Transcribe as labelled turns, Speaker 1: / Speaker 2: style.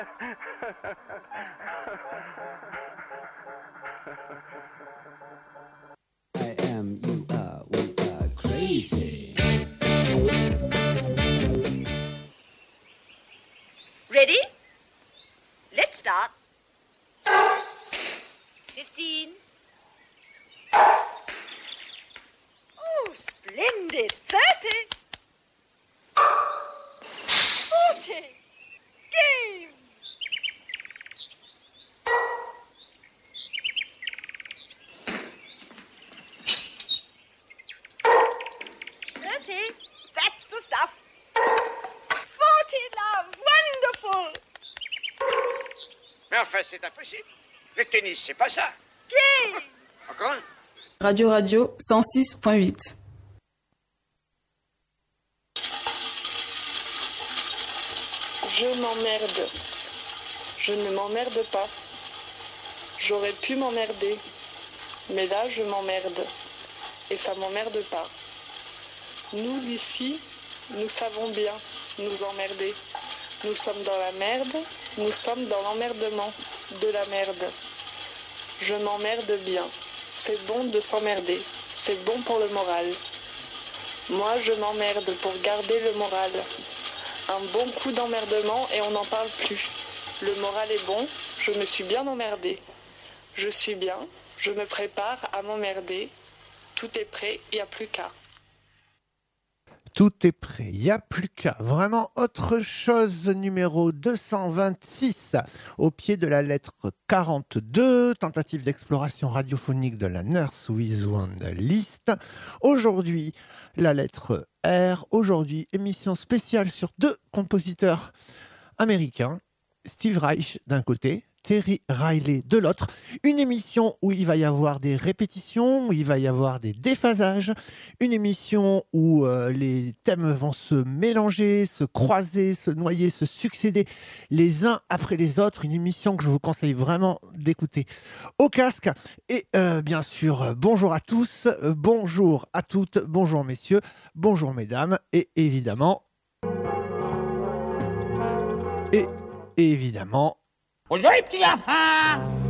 Speaker 1: I am, you are, we are crazy.
Speaker 2: Ready? Let's start. 15. Oh, splendid. 30. 40. Game. 30. That's the stuff. 40, love. Wonderful.
Speaker 3: Mais enfin, c'est impossible. Le tennis, c'est pas ça.
Speaker 2: Game.
Speaker 3: Encore un.
Speaker 4: Radio 106.8.
Speaker 5: Je m'emmerde. Je ne m'emmerde pas. J'aurais pu m'emmerder. Mais là, je m'emmerde. Et ça m'emmerde pas. Nous, ici, nous savons bien nous emmerder. Nous sommes dans la merde. Nous sommes dans l'emmerdement. De la merde. Je m'emmerde bien. C'est bon de s'emmerder. C'est bon pour le moral. Moi, je m'emmerde pour garder le moral. Un bon coup d'emmerdement et on n'en parle plus. Le moral est bon, je me suis bien emmerdé. Je suis bien, je me prépare à m'emmerder. Tout est prêt, il n'y a plus qu'à.
Speaker 6: Tout est prêt, il n'y a plus qu'à. Vraiment autre chose, numéro 226, au pied de la lettre 42, tentative d'exploration radiophonique de la Nurse with Wand List. Aujourd'hui, la lettre R. Aujourd'hui, émission spéciale sur deux compositeurs américains, Steve Reich d'un côté, Terry Riley de l'autre. Une émission où il va y avoir des répétitions, où il va y avoir des déphasages. Une émission où les thèmes vont se mélanger, se croiser, se noyer, se succéder les uns après les autres. Une émission que je vous conseille vraiment d'écouter au casque. Et bien sûr, bonjour à tous, bonjour à toutes, bonjour messieurs, bonjour mesdames. Et évidemment... Bonjour les petits enfants!